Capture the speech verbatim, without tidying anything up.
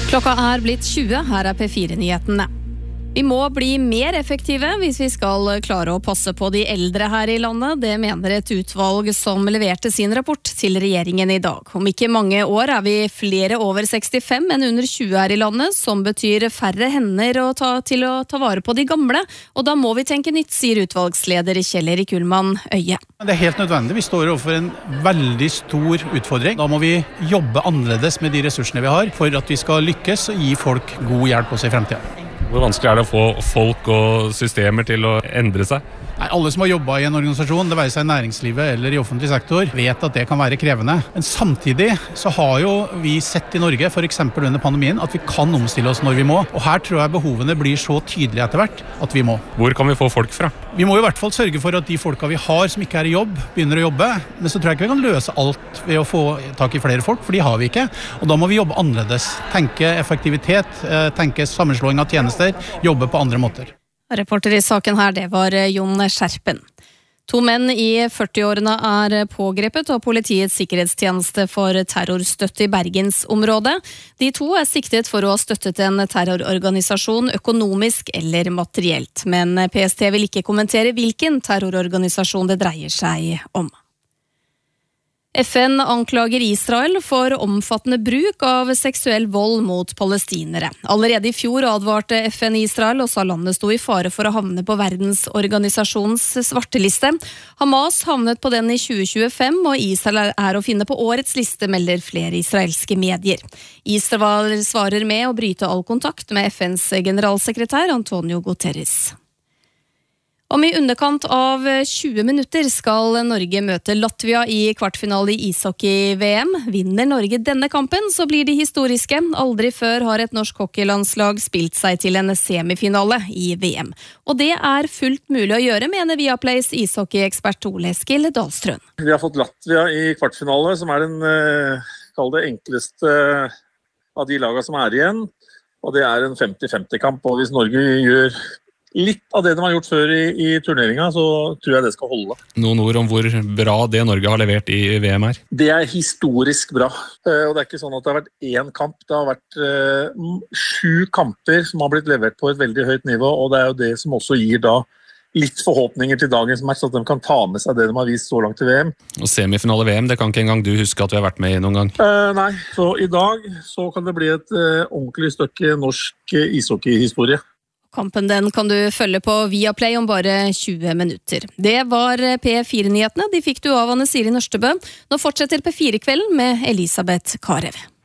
Klokka er blitt tjue, her er P fire-nyhetene. Vi må bli mer effektive hvis vi skal klare å passe på de eldre her i landet. Det mener et utvalg som leverte sin rapport til regjeringen i dag. Om ikke mange år er vi flere over sekstifem enn under tjue her i landet, som betyr færre hender å ta, til å ta vare på de gamle. Og da må vi tenke nytt, sier utvalgsleder Kjell Erik Ullmann Øye. Det er helt nødvendig. Vi står overfor en veldig stor utfordring. Da må vi jobbe annerledes med de ressursene vi har for at vi skal lykkes og gi folk god hjelp også i fremtiden. Hvor vanskelig er det å få folk og systemer til å endre seg? Nei, alle som har jobbet i en organisasjon, det være seg i næringslivet eller i offentlig sektor, vet at det kan være krevende. Men samtidig så har jo vi sett i Norge, for eksempel under pandemien, at vi kan omstille oss når vi må. Og her tror jeg behovene blir så tydelige etter hvert at vi må. Hvor kan vi få folk fra? Vi må i hvert fall sørge for at de folka vi har som ikke er i jobb, begynner å jobbe. Men så tror jeg ikke vi kan løse alt ved å få tak i flere folk, for de har vi ikke. Og da må vi jobbe annerledes. Tenke effektivitet, tenke sammenslåing av tjenester, jobbe på andre måter. Reporter i saken her, det var Jon Skjerpen. To menn i førti-årene er pågrepet av Politiets sikkerhetstjeneste for terrorstøtte i Bergensområdet. De to er siktet for å ha støttet en terrororganisasjon økonomisk eller materielt, men P S T vil ikke kommentere hvilken terrororganisasjon det dreier seg om. F N anklager Israel for omfattende bruk av seksuell vold mot palestinere. Allerede i fjor advarte F N Israel og sa landet sto i fare for å havne på verdensorganisasjonens svarteliste. Hamas havnet på den i tjue tjuefem, og Israel er å finne på årets liste, melder flere israelske medier. Israel svarer med å bryte all kontakt med F N's generalsekretær Antonio Guterres. Om i underkant av tjue minutter skal Norge møte Latvia i kvartfinale i ishockey-V M. Vinner Norge denne kampen, så blir de historiske. Aldri før har et norsk hockeylandslag spilt seg til en semifinale i V M. Og det er fullt mulig å gjøre, mener Viaplays ishockey-ekspert Ole Eskil Dahlstrøm. Vi har fått Latvia i kvartfinale, som er den kall det enkleste av de lagene som er igjen. Og det er en femti-femti-kamp, og hvis Norge gjør litt av det de har gjort før i, i turneringen, så tror jeg det skal holde. Noen ord om hvor bra det Norge har levert i V M er? Det er historisk bra. Og det er ikke sånn at det har vært én kamp. Det har vært uh, sju kamper som har blitt levert på et veldig høyt nivå, og det er jo det som også gir da litt forhåpninger til dagens match, så at de kan ta med seg det de har vist så langt i V M. Og semifinale V M, det kan ikke engang du huske at vi har vært med i noen gang? Uh, nei, så i dag så kan det bli et uh, ordentlig stykke norsk uh, ishockeyhistorie. Kampen den kan du følge på Viaplay om bare tjue minutter. Det var P fire-nyhetene. De fikk du av Anne Siri Nørstebø. Nå fortsetter P fire-kvelden med Elisabeth Karev.